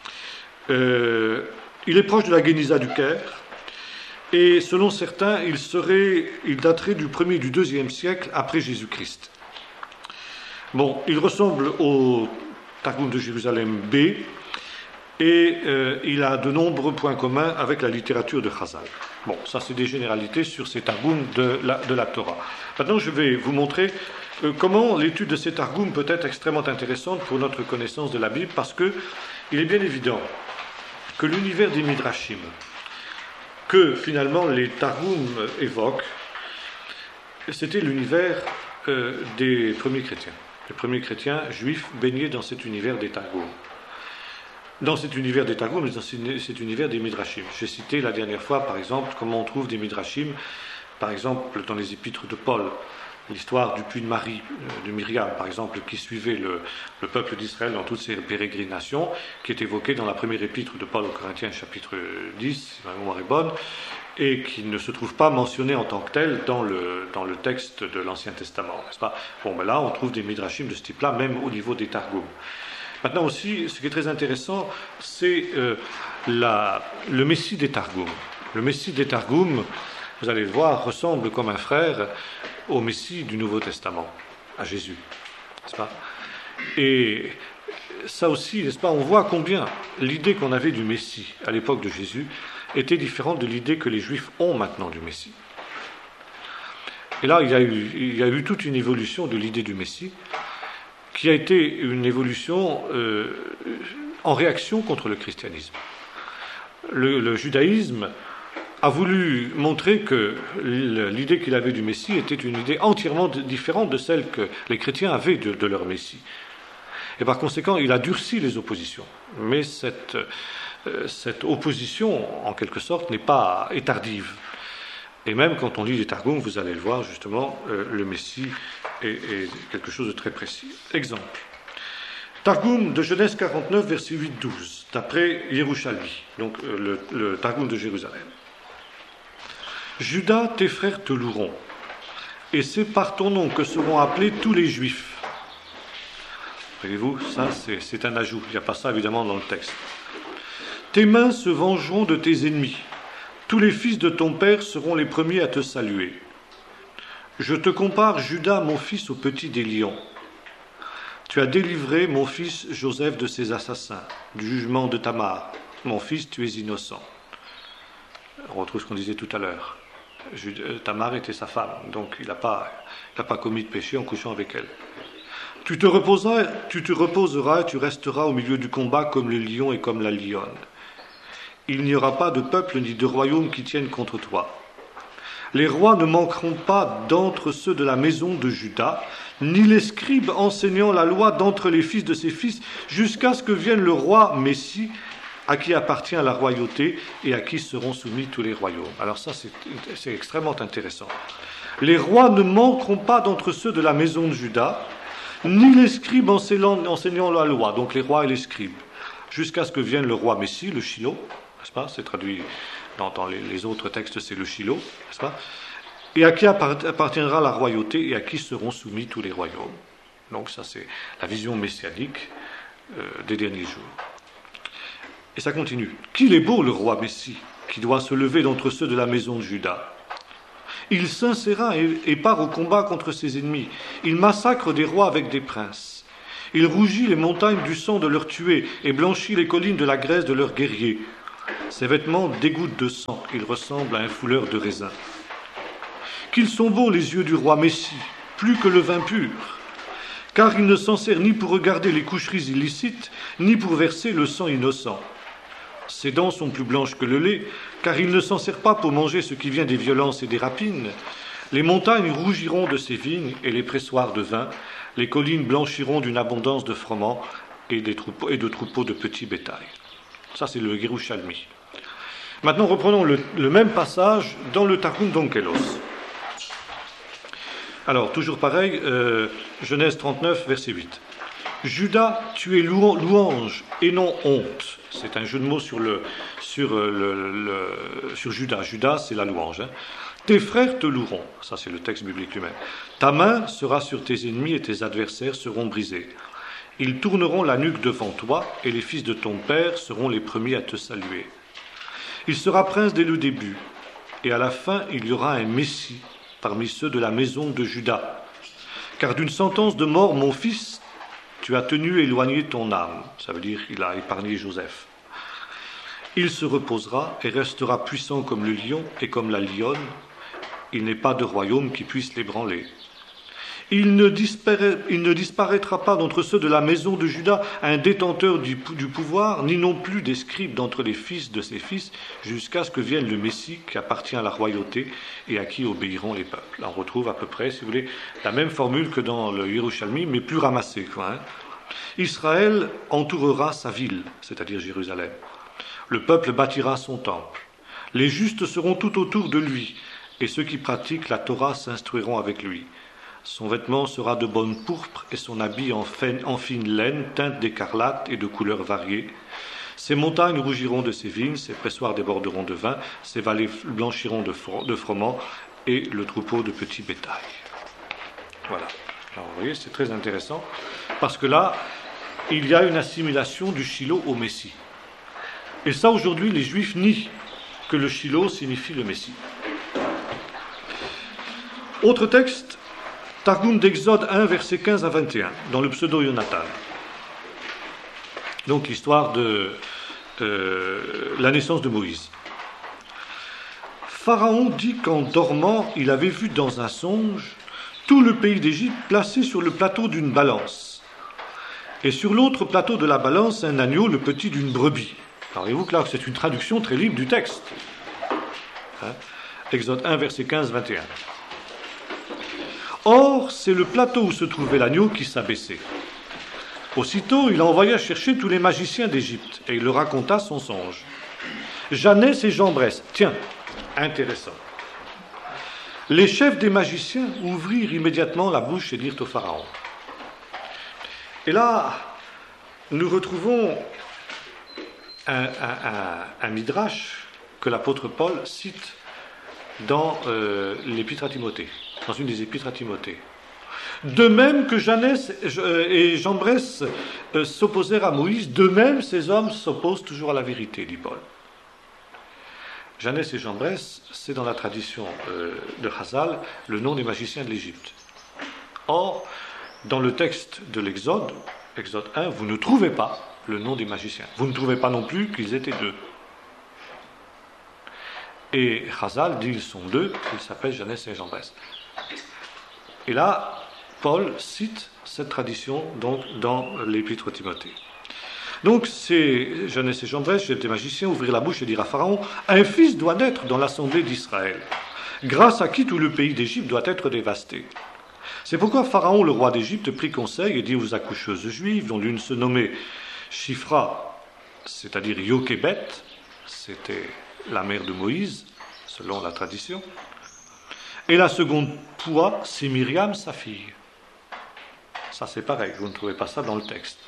Il est proche de la Guéniza du Caire, et selon certains, il daterait du 1er et du 2e siècle après Jésus-Christ. Bon, il ressemble au Targum de Jérusalem B, et il a de nombreux points communs avec la littérature de Chazal. Bon, ça c'est des généralités sur ces Targums de la Torah. Maintenant, je vais vous montrer comment l'étude de ces Targums peut être extrêmement intéressante pour notre connaissance de la Bible, parce qu'il est bien évident que l'univers des Midrashim, que finalement les Targums évoquent, c'était l'univers des premiers chrétiens. Les premiers chrétiens juifs baignaient dans cet univers des Targums. Dans cet univers des Targums, mais dans cet univers des Midrashim. J'ai cité la dernière fois, par exemple, comment on trouve des Midrashim, par exemple, dans les épîtres de Paul, l'histoire du puits de Marie, de Myriam, par exemple, qui suivait le peuple d'Israël dans toutes ses pérégrinations, qui est évoquée dans la première épître de Paul aux Corinthiens, chapitre 10, si ma mémoire est bonne, et qui ne se trouve pas mentionné en tant que tel dans le texte de l'Ancien Testament, n'est-ce pas? Bon, ben là, on trouve des Midrashim de ce type-là, même au niveau des Targums. Maintenant aussi, ce qui est très intéressant, c'est le Messie des Targums. Le Messie des Targums, vous allez le voir, ressemble comme un frère au Messie du Nouveau Testament, à Jésus, n'est-ce pas? Et ça aussi, n'est-ce pas, on voit combien l'idée qu'on avait du Messie à l'époque de Jésus était différente de l'idée que les Juifs ont maintenant du Messie. Et là, il y a eu toute une évolution de l'idée du Messie, qui a été une évolution en réaction contre le christianisme. Le judaïsme a voulu montrer que l'idée qu'il avait du Messie était une idée entièrement différente de celle que les chrétiens avaient de leur Messie. Et par conséquent, il a durci les oppositions. Mais cette opposition, en quelque sorte, est tardive. Et même quand on lit les Targums, vous allez le voir, justement, le Messie est quelque chose de très précis. Exemple. Targum de Genèse 49, verset 8-12, d'après Yerushalmi, donc le Targum de Jérusalem. Judas, tes frères te loueront, et c'est par ton nom que seront appelés tous les Juifs. Voyez-vous, ça c'est un ajout, il n'y a pas ça évidemment dans le texte. Tes mains se vengeront de tes ennemis. Tous les fils de ton père seront les premiers à te saluer. Je te compare, Judas, mon fils, au petit des lions. Tu as délivré mon fils Joseph de ses assassins, du jugement de Tamar. Mon fils, tu es innocent. On retrouve ce qu'on disait tout à l'heure. Tamar était sa femme, donc il n'a pas commis de péché en couchant avec elle. Tu te reposeras et tu resteras au milieu du combat comme le lion et comme la lionne. Il n'y aura pas de peuple ni de royaume qui tiennent contre toi. Les rois ne manqueront pas d'entre ceux de la maison de Juda, ni les scribes enseignant la loi d'entre les fils de ses fils, jusqu'à ce que vienne le roi Messie, à qui appartient la royauté et à qui seront soumis tous les royaumes. Alors ça, c'est extrêmement intéressant. Les rois ne manqueront pas d'entre ceux de la maison de Juda, ni les scribes enseignant la loi, donc les rois et les scribes, jusqu'à ce que vienne le roi Messie, le Shiloh, n'est-ce pas? C'est traduit dans les autres textes, c'est le Shiloh, n'est-ce pas? Et à qui appartiendra la royauté et à qui seront soumis tous les royaumes. Donc ça, c'est la vision messianique des derniers jours. Et ça continue. Qu'il est beau le roi Messie, qui doit se lever d'entre ceux de la maison de Juda. Il s'insère et part au combat contre ses ennemis. Il massacre des rois avec des princes. Il rougit les montagnes du sang de leurs tués et blanchit les collines de la graisse de leurs guerriers. Ses vêtements dégoûtent de sang. Il ressemble à un fouleur de raisin. Qu'ils sont beaux les yeux du roi Messie, plus que le vin pur, car il ne s'en sert ni pour regarder les coucheries illicites, ni pour verser le sang innocent. Ses dents sont plus blanches que le lait, car il ne s'en sert pas pour manger ce qui vient des violences et des rapines. Les montagnes rougiront de ses vignes et les pressoirs de vin, les collines blanchiront d'une abondance de froment et de troupeaux de petits bétail. Ça, c'est le Yerushalmi. Maintenant, reprenons le même passage dans le Targum d'Onkelos. Alors, toujours pareil, Genèse 39, verset 8. Judas, tu es louange et non honte. C'est un jeu de mots sur Judas. Judas, c'est la louange. Tes frères te loueront. Ça, c'est le texte biblique lui-même. Ta main sera sur tes ennemis et tes adversaires seront brisés. Ils tourneront la nuque devant toi et les fils de ton père seront les premiers à te saluer. Il sera prince dès le début et à la fin, il y aura un Messie parmi ceux de la maison de Judas. Car d'une sentence de mort, mon fils, tu as tenu éloigné ton âme. Ça veut dire qu'il a épargné Joseph. Il se reposera et restera puissant comme le lion et comme la lionne. Il n'est pas de royaume qui puisse l'ébranler. Il ne disparaîtra pas d'entre ceux de la maison de Judas un détenteur du pouvoir, ni non plus des scribes d'entre les fils de ses fils, jusqu'à ce que vienne le Messie qui appartient à la royauté et à qui obéiront les peuples. Là, on retrouve à peu près, si vous voulez, la même formule que dans le Yerushalmi, mais plus ramassée, Israël entourera sa ville, c'est-à-dire Jérusalem. Le peuple bâtira son temple. Les justes seront tout autour de lui, et ceux qui pratiquent la Torah s'instruiront avec lui. Son vêtement sera de bonne pourpre et son habit en fine laine, teinte d'écarlate et de couleurs variées. Ses montagnes rougiront de ses vignes, ses pressoirs déborderont de vin, ses vallées blanchiront de froment et le troupeau de petits bétails. Voilà. Alors vous voyez, c'est très intéressant parce que là, il y a une assimilation du Shiloh au Messie. Et ça, aujourd'hui, les Juifs nient que le Shiloh signifie le Messie. Autre texte, Targum d'Exode 1, versets 15 à 21, dans le pseudo-Yonatan. Donc l'histoire de la naissance de Moïse. Pharaon dit qu'en dormant, il avait vu dans un songe tout le pays d'Égypte placé sur le plateau d'une balance. Et sur l'autre plateau de la balance, un agneau, le petit d'une brebis. Alors voyez-vous que là, c'est une traduction très libre du texte. Exode 1, verset 15-21. Or, c'est le plateau où se trouvait l'agneau qui s'abaissait. Aussitôt, il envoya chercher tous les magiciens d'Égypte, et il leur raconta son songe. Janès et Jambres, tiens, intéressant. Les chefs des magiciens ouvrirent immédiatement la bouche et dirent au Pharaon. Et là, nous retrouvons un midrash que l'apôtre Paul cite dans l'épître à Timothée, dans une des épîtres à Timothée. De même que Janès et Jambres s'opposèrent à Moïse, de même ces hommes s'opposent toujours à la vérité, dit Paul. Janès et Jambres, c'est dans la tradition de Chazal le nom des magiciens de l'Égypte. Or, dans le texte de l'Exode, Exode 1, vous ne trouvez pas le nom des magiciens. Vous ne trouvez pas non plus qu'ils étaient deux. Et Chazal dit qu'ils sont deux, ils s'appellent Janès et Jambres. Et là, Paul cite cette tradition donc, dans l'épître à Timothée. Donc, c'est Janès et Jambres, des magiciens, ouvrir la bouche et dire à Pharaon, un fils doit naître dans l'assemblée d'Israël, grâce à qui tout le pays d'Égypte doit être dévasté. C'est pourquoi Pharaon, le roi d'Égypte, prit conseil et dit aux accoucheuses juives, dont l'une se nommait Shifra, c'est-à-dire Yochébet, c'était la mère de Moïse, selon la tradition, et la seconde Poua, c'est Myriam, sa fille. Ça c'est pareil, vous ne trouvez pas ça dans le texte.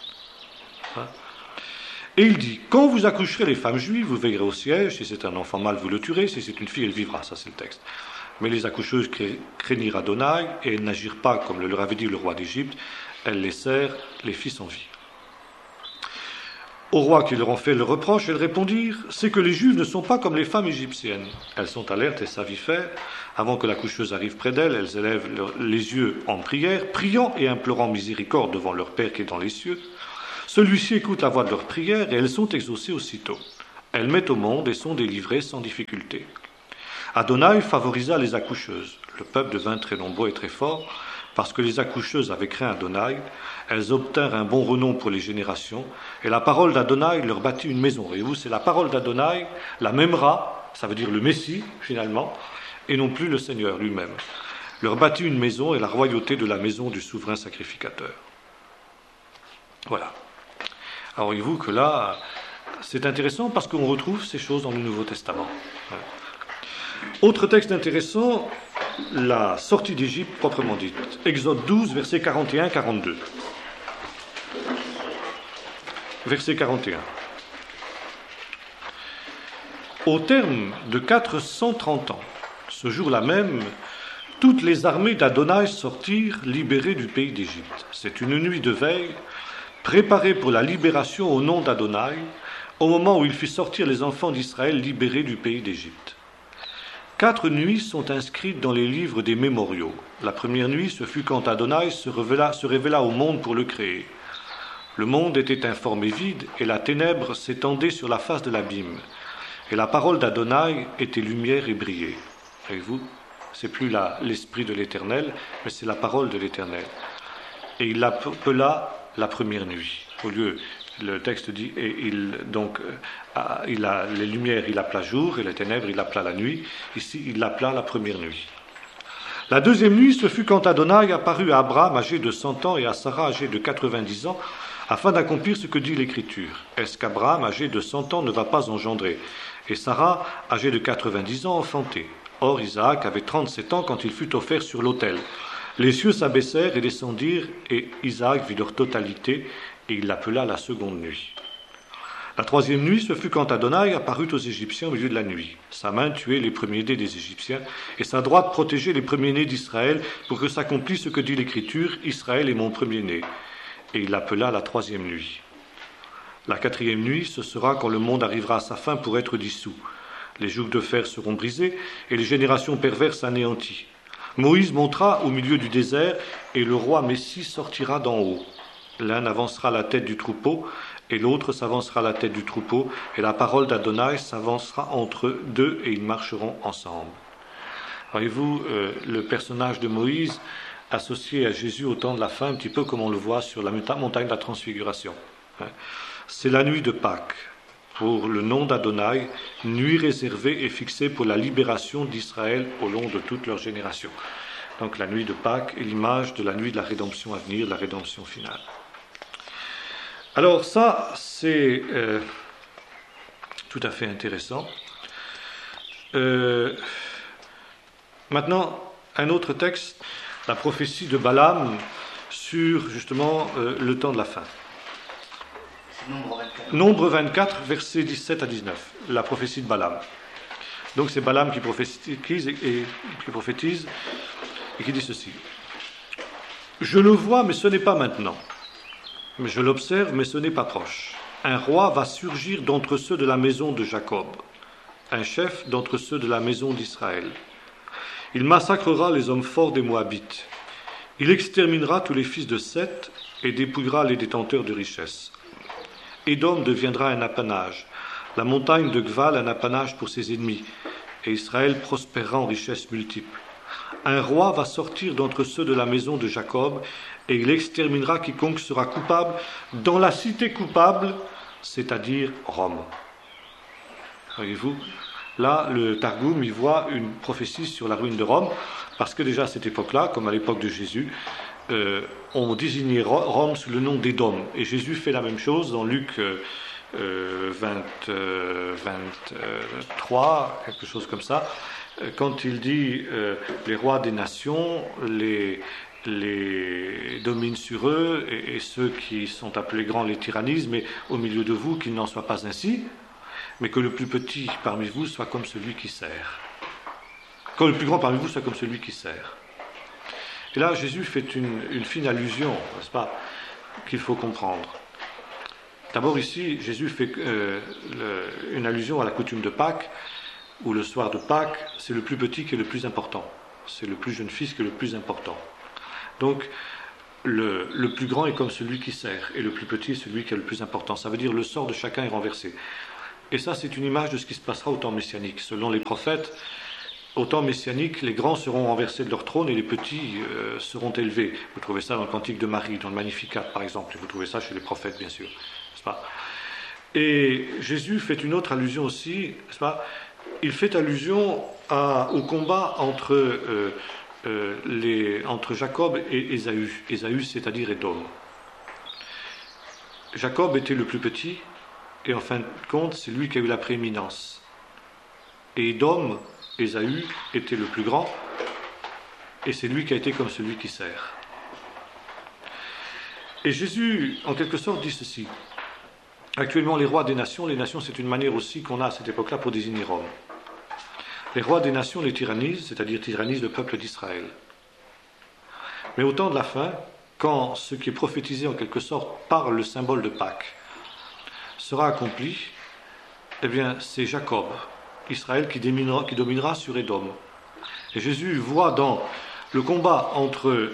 Et il dit, quand vous accoucherez les femmes juives, vous veillerez au siège, si c'est un enfant mâle, vous le tuerez, si c'est une fille, elle vivra, ça c'est le texte. Mais les accoucheuses craignirent Adonai, et elles n'agirent pas comme le leur avait dit le roi d'Égypte, elles laissèrent les fils en vie. Au roi qui leur ont fait le reproche, elles répondirent « C'est que les Juives ne sont pas comme les femmes égyptiennes. Elles sont alertes et savifères. Avant que la coucheuse arrive près d'elles, elles élèvent les yeux en prière, priant et implorant miséricorde devant leur Père qui est dans les cieux. Celui-ci écoute la voix de leurs prières et elles sont exaucées aussitôt. Elles mettent au monde et sont délivrées sans difficulté. » Adonai favorisa les accoucheuses. Le peuple devint très nombreux et très fort. Parce que les accoucheuses avaient craint Adonai, elles obtinrent un bon renom pour les générations, et la parole d'Adonai leur bâtit une maison. Voyez-vous, c'est la parole d'Adonai, la Memra, ça veut dire le Messie, finalement, et non plus le Seigneur lui-même. Leur bâtit une maison et la royauté de la maison du souverain sacrificateur. Voilà. Alors voyez-vous que là, c'est intéressant parce qu'on retrouve ces choses dans le Nouveau Testament. Voilà. Autre texte intéressant, la sortie d'Égypte proprement dite. Exode 12, versets 41-42. Verset 41. Au terme de 430 ans, ce jour-là même, toutes les armées d'Adonai sortirent libérées du pays d'Égypte. C'est une nuit de veille, préparée pour la libération au nom d'Adonai, au moment où il fit sortir les enfants d'Israël libérés du pays d'Égypte. 4 nuits sont inscrites dans les livres des mémoriaux. La première nuit, ce fut quand Adonai se révéla au monde pour le créer. Le monde était informe et vide, et la ténèbre s'étendait sur la face de l'abîme. Et la parole d'Adonai était lumière et brillait. Voyez-vous, c'est plus l'esprit de l'Éternel, mais c'est la parole de l'Éternel. Et il l'appela la première nuit. Au lieu, le texte dit, et les lumières il appela jour, et les ténèbres il appela la nuit. Ici, il l'appela la première nuit. La deuxième nuit, ce fut quand Adonai apparut à Abraham âgé de 100 ans et à Sarah âgée de 90 ans, afin d'accomplir ce que dit l'Écriture. Est-ce qu'Abraham âgé de 100 ans ne va pas engendrer, et Sarah âgée de 90 ans enfanter? Or Isaac avait 37 ans quand il fut offert sur l'autel. Les cieux s'abaissèrent et descendirent, et Isaac vit leur totalité, et il l'appela la seconde nuit. La troisième nuit, ce fut quand Adonai apparut aux Égyptiens au milieu de la nuit. Sa main tuait les premiers-nés des Égyptiens, et sa droite protégeait les premiers-nés d'Israël, pour que s'accomplisse ce que dit l'Écriture, Israël est mon premier-né. Et il l'appela la troisième nuit. La quatrième nuit, ce sera quand le monde arrivera à sa fin pour être dissous. Les jougs de fer seront brisés, et les générations perverses anéanties. Moïse montera au milieu du désert, et le roi Messie sortira d'en haut. L'un avancera la tête du troupeau, et l'autre s'avancera la tête du troupeau, et la parole d'Adonai s'avancera entre deux, et ils marcheront ensemble. Voyez-vous, le personnage de Moïse associé à Jésus au temps de la fin, un petit peu comme on le voit sur la montagne de la Transfiguration. C'est la nuit de Pâques, pour le nom d'Adonai, nuit réservée et fixée pour la libération d'Israël au long de toutes leurs générations. Donc la nuit de Pâques est l'image de la nuit de la rédemption à venir, de la rédemption finale. Alors ça, c'est tout à fait intéressant. Maintenant, un autre texte, la prophétie de Balaam sur justement le temps de la fin. Nombre 24, versets 17 à 19, la prophétie de Balaam. Donc c'est Balaam qui prophétise et qui dit ceci. « Je le vois, mais ce n'est pas maintenant. Mais je l'observe, mais ce n'est pas proche. Un roi va surgir d'entre ceux de la maison de Jacob, un chef d'entre ceux de la maison d'Israël. Il massacrera les hommes forts des Moabites. Il exterminera tous les fils de Seth et dépouillera les détenteurs de richesses. Édom deviendra un apanage, la montagne de Gval un apanage pour ses ennemis, et Israël prospérera en richesses multiples. Un roi va sortir d'entre ceux de la maison de Jacob, et il exterminera quiconque sera coupable dans la cité coupable, c'est-à-dire Rome. » Voyez-vous, là, le Targum y voit une prophétie sur la ruine de Rome, parce que déjà à cette époque-là, comme à l'époque de Jésus, on désignait Rome sous le nom d'Édom. Et Jésus fait la même chose dans Luc 23, quelque chose comme ça, quand il dit les rois des nations les dominent sur eux, et ceux qui sont appelés grands les tyrannisent, mais au milieu de vous qu'il n'en soit pas ainsi, mais que le plus petit parmi vous soit comme celui qui sert. Que le plus grand parmi vous soit comme celui qui sert. Et là, Jésus fait une fine allusion, n'est-ce pas, qu'il faut comprendre. D'abord ici, Jésus fait une allusion à la coutume de Pâques, où le soir de Pâques, c'est le plus petit qui est le plus important. C'est le plus jeune fils qui est le plus important. Donc, le plus grand est comme celui qui sert, et le plus petit est celui qui est le plus important. Ça veut dire le sort de chacun est renversé. Et ça, c'est une image de ce qui se passera au temps messianique. Selon les prophètes, au temps messianique, les grands seront renversés de leur trône et les petits seront élevés. Vous trouvez ça dans le Cantique de Marie, dans le Magnificat par exemple, et vous trouvez ça chez les prophètes bien sûr, n'est-ce pas? Et Jésus fait une autre allusion aussi, n'est-ce pas? Il fait allusion au combat entre Jacob et Ésaü. Ésaü, c'est-à-dire Édom. Jacob était le plus petit, et en fin de compte, c'est lui qui a eu la prééminence. Et Édom, Ésaü, était le plus grand, et c'est lui qui a été comme celui qui sert. Et Jésus, en quelque sorte, dit ceci. Actuellement, les rois des nations, c'est une manière aussi qu'on a à cette époque-là pour désigner Rome. Les rois des nations les tyrannisent, c'est-à-dire tyrannisent le peuple d'Israël. Mais au temps de la fin, quand ce qui est prophétisé en quelque sorte par le symbole de Pâques sera accompli, eh bien c'est Jacob, Israël, qui dominera sur Édom. Et Jésus voit dans le combat entre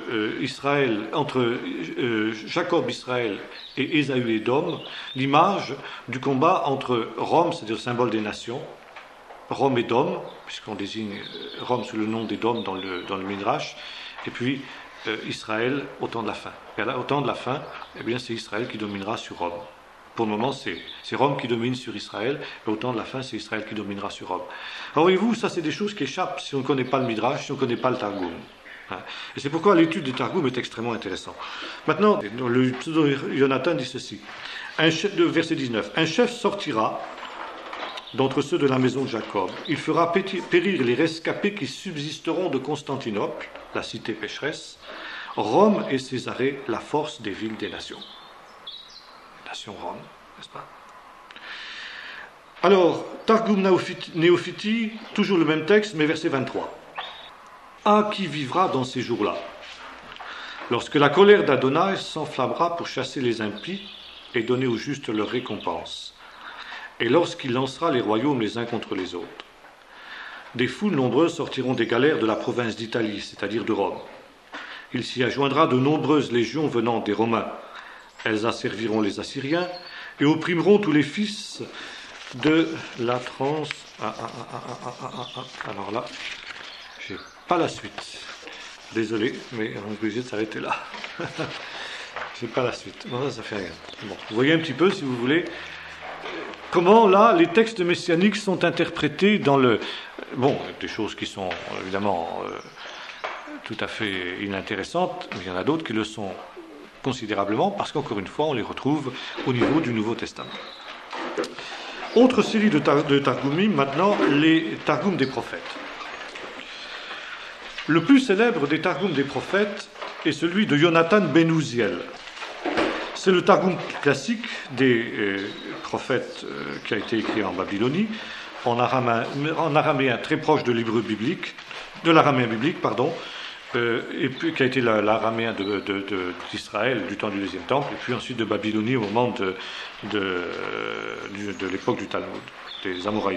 Jacob, Israël, et Ésaü, Édom, l'image du combat entre Rome, c'est-à-dire le symbole des nations, Rome et Dom, puisqu'on désigne Rome sous le nom d'Édom dans le Midrash, et puis Israël au temps de la fin. Et là, au temps de la fin, eh bien, c'est Israël qui dominera sur Rome. Pour le moment, c'est Rome qui domine sur Israël, et au temps de la fin, c'est Israël qui dominera sur Rome. Alors, voyez-vous, ça, c'est des choses qui échappent si on ne connaît pas le Midrash, si on ne connaît pas le Targum. Et c'est pourquoi l'étude du Targum est extrêmement intéressante. Maintenant, le pseudo-Jonathan dit ceci, verset 19, « Un chef sortira d'entre ceux de la maison de Jacob. Il fera périr les rescapés qui subsisteront de Constantinople, la cité pécheresse, Rome et Césarée, la force des villes des nations. » Nation Rome, n'est-ce pas? Alors, Targum Néophiti, toujours le même texte, mais verset 23. « Ah, qui vivra dans ces jours-là, lorsque la colère d'Adonai s'enflammera pour chasser les impies et donner aux justes leur récompense, et lorsqu'il lancera les royaumes les uns contre les autres. Des foules nombreuses sortiront des galères de la province d'Italie, c'est-à-dire de Rome. Il s'y adjoindra de nombreuses légions venant des Romains. Elles asserviront les Assyriens et opprimeront tous les fils de la France. Alors là, j'ai pas la suite. Désolé, mais on est obligé de s'arrêter là. J'ai pas la suite. Non, ça fait rien. Bon, vous voyez un petit peu, si vous voulez, comment là les textes messianiques sont interprétés dans le... Bon, des choses qui sont évidemment tout à fait inintéressantes, mais il y en a d'autres qui le sont considérablement, parce qu'encore une fois, on les retrouve au niveau du Nouveau Testament. Autre série de Targumim, maintenant, les Targums des prophètes. Le plus célèbre des Targums des prophètes est celui de Jonathan ben Uziel. C'est le Targum classique des prophètes qui a été écrit en Babylonie, en araméen très proche de l'hébreu biblique, de l'araméen biblique, pardon, et puis qui a été l'araméen d'Israël du temps du deuxième temple, et puis ensuite de Babylonie au moment de l'époque du Talmud, des Amoraïdes.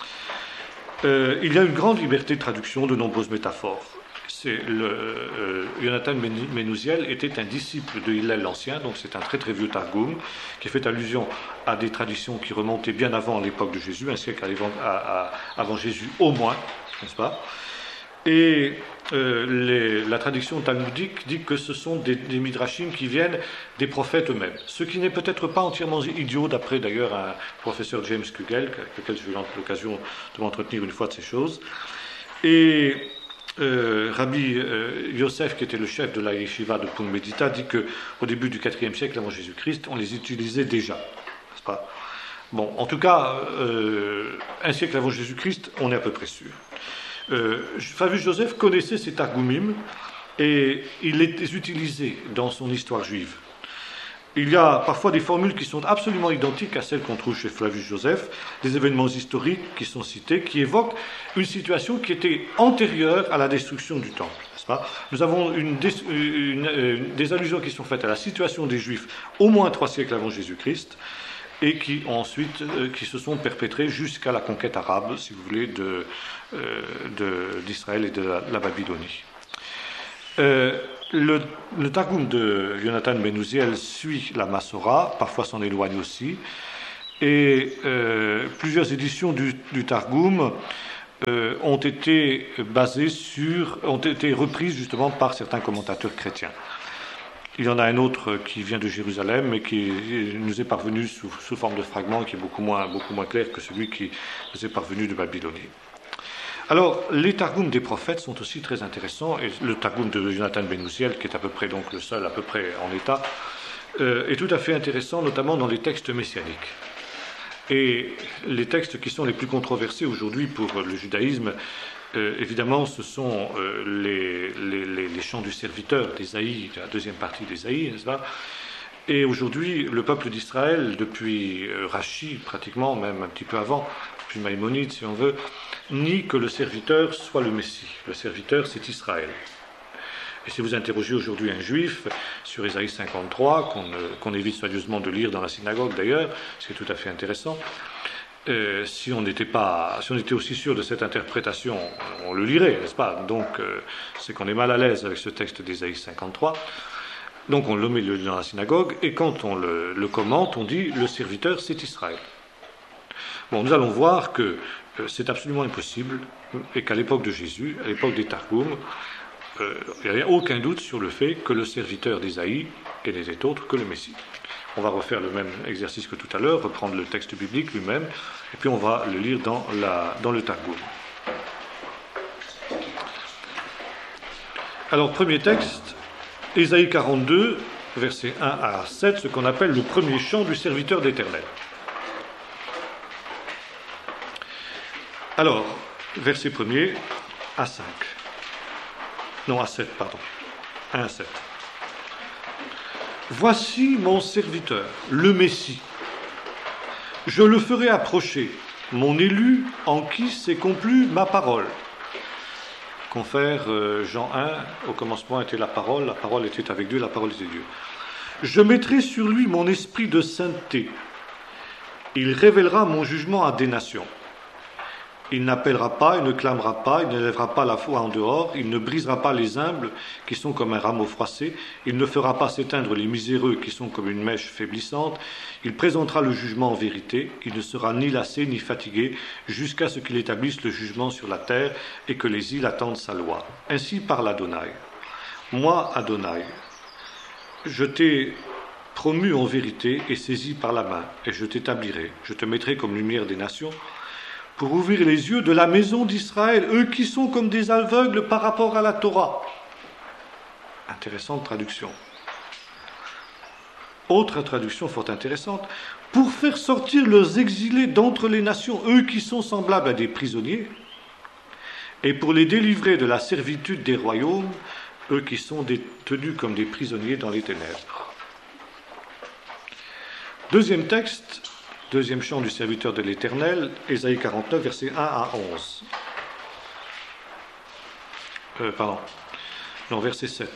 Il y a une grande liberté de traduction, de nombreuses métaphores. Jonathan ben Uziel était un disciple de Hillel l'Ancien, donc c'est un très très vieux Targum qui fait allusion à des traditions qui remontaient bien avant l'époque de Jésus, un siècle avant Jésus au moins, n'est-ce pas? Et la tradition talmudique dit que ce sont des midrashim qui viennent des prophètes eux-mêmes, ce qui n'est peut-être pas entièrement idiot, d'après d'ailleurs un professeur James Kugel, avec lequel j'ai eu l'occasion de m'entretenir une fois de ces choses. Et Rabbi Yosef, qui était le chef de la yeshiva de Pumbedita, Medita, dit qu'au début du IVe siècle avant Jésus-Christ, on les utilisait déjà, n'est-ce pas? Bon, en tout cas, un siècle avant Jésus-Christ, on est à peu près sûr. Flavius Joseph connaissait ces Targumim et il les utilisait dans son histoire juive. Il y a parfois des formules qui sont absolument identiques à celles qu'on trouve chez Flavius Joseph, des événements historiques qui sont cités, qui évoquent une situation qui était antérieure à la destruction du temple, n'est-ce pas? Nous avons des allusions qui sont faites à la situation des Juifs au moins 3 siècles avant Jésus-Christ, et qui ensuite qui se sont perpétrés jusqu'à la conquête arabe, si vous voulez, d'Israël et de la Babylonie. Le Targum de Jonathan Ben Uziel suit la Masorah, parfois s'en éloigne aussi, et plusieurs éditions du Targum ont été reprises justement par certains commentateurs chrétiens. Il y en a un autre qui vient de Jérusalem, mais qui nous est parvenu sous forme de fragments, qui est beaucoup moins clair que celui qui nous est parvenu de Babylonie. Alors, les Targums des prophètes sont aussi très intéressants, et le Targum de Jonathan Ben Uziel, qui est à peu près donc le seul à peu près en état, est tout à fait intéressant, notamment dans les textes messianiques. Et les textes qui sont les plus controversés aujourd'hui pour le judaïsme, évidemment, ce sont les chants du serviteur d'Ésaïe, la deuxième partie d'Ésaïe, n'est-ce pas ? Et aujourd'hui, le peuple d'Israël, depuis Rachi, pratiquement, même un petit peu avant, depuis Maïmonide, si on veut, nie que le serviteur soit le Messie. Le serviteur, c'est Israël. Et si vous interrogez aujourd'hui un juif sur Ésaïe 53, qu'on évite soigneusement de lire dans la synagogue d'ailleurs, ce qui est tout à fait intéressant, si on était aussi sûr de cette interprétation, on le lirait, n'est-ce pas ? Donc, c'est qu'on est mal à l'aise avec ce texte d'Ésaïe 53. Donc, on le met dans la synagogue, et quand on le commente, on dit le serviteur, c'est Israël. Bon, nous allons voir que c'est absolument impossible, et qu'à l'époque de Jésus, à l'époque des Targums, il n'y a aucun doute sur le fait que le serviteur d'Ésaïe n'était autre que le Messie. On va refaire le même exercice que tout à l'heure, reprendre le texte biblique lui-même, et puis on va le lire dans le Targum. Alors, premier texte, Ésaïe 42, versets 1 à 7, ce qu'on appelle le premier chant du serviteur d'Éternel. Alors, verset 1er à 5. Non, à 7, pardon. 1 à 7. Voici mon serviteur, le Messie. Je le ferai approcher, mon élu en qui s'est conclue ma parole. Confère Jean 1, au commencement était la parole était avec Dieu, la parole était Dieu. Je mettrai sur lui mon esprit de sainteté. Il révélera mon jugement à des nations. Il n'appellera pas, il ne clamera pas, il ne lèvera pas la foi en dehors, il ne brisera pas les humbles qui sont comme un rameau froissé, il ne fera pas s'éteindre les miséreux qui sont comme une mèche faiblissante, il présentera le jugement en vérité, il ne sera ni lassé ni fatigué, jusqu'à ce qu'il établisse le jugement sur la terre et que les îles attendent sa loi. Ainsi parle Adonai. Moi, Adonai, je t'ai promu en vérité et saisi par la main, et je t'établirai, je te mettrai comme lumière des nations, pour ouvrir les yeux de la maison d'Israël, eux qui sont comme des aveugles par rapport à la Torah. Intéressante traduction. Autre traduction fort intéressante, pour faire sortir leurs exilés d'entre les nations, eux qui sont semblables à des prisonniers, et pour les délivrer de la servitude des royaumes, eux qui sont tenus comme des prisonniers dans les ténèbres. Deuxième texte, deuxième chant du serviteur de l'Éternel, Ésaïe 49, versets 1 à 11. Verset 7.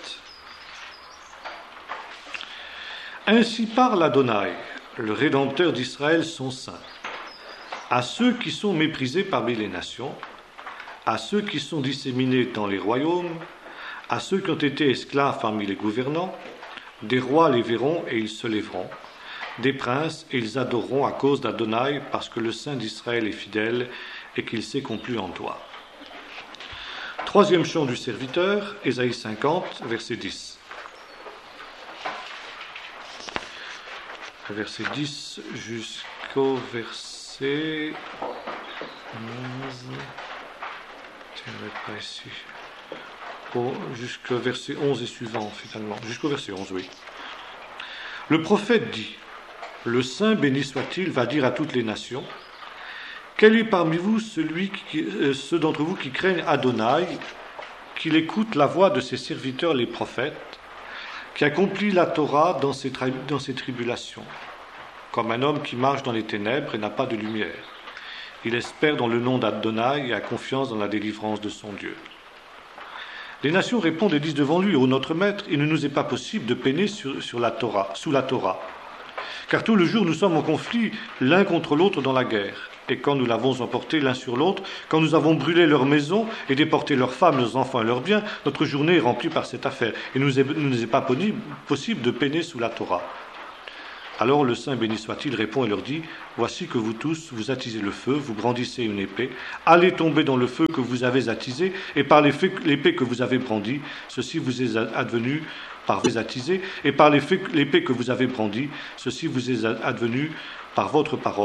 Ainsi parle Adonai, le Rédempteur d'Israël, son saint, à ceux qui sont méprisés parmi les nations, à ceux qui sont disséminés dans les royaumes, à ceux qui ont été esclaves parmi les gouvernants, des rois les verront et ils se lèveront, des princes, et ils adoreront à cause d'Adonai, parce que le Saint d'Israël est fidèle et qu'il s'est complu en toi. Troisième chant du serviteur, Ésaïe 50, verset 10. Verset 10 jusqu'au verset 11. Tiens, pas ici. Jusqu'au verset 11 et suivant, finalement. Jusqu'au verset 11, oui. Le prophète dit: le Saint, béni soit-il, va dire à toutes les nations, quel est parmi vous ceux d'entre vous qui craignent Adonai, qu'il écoute la voix de ses serviteurs les prophètes, qui accomplit la Torah dans ses tribulations, comme un homme qui marche dans les ténèbres et n'a pas de lumière. Il espère dans le nom d'Adonai et a confiance dans la délivrance de son Dieu. Les nations répondent et disent devant lui: ô notre maître, il ne nous est pas possible de peiner sous la Torah. Car tout le jour nous sommes en conflit l'un contre l'autre dans la guerre. Et quand nous l'avons emporté l'un sur l'autre, quand nous avons brûlé leurs maisons et déporté leurs femmes, leurs enfants et leurs biens, notre journée est remplie par cette affaire. Et il ne nous est pas possible de peiner sous la Torah. Alors le Saint béni soit-il répond et leur dit, voici que vous tous, vous attisez le feu, vous brandissez une épée, allez tomber dans le feu que vous avez attisé, et par l'épée que vous avez brandie, ceci vous est advenu par vous attisé, et par l'épée que vous avez brandie, ceci vous est advenu par votre parole.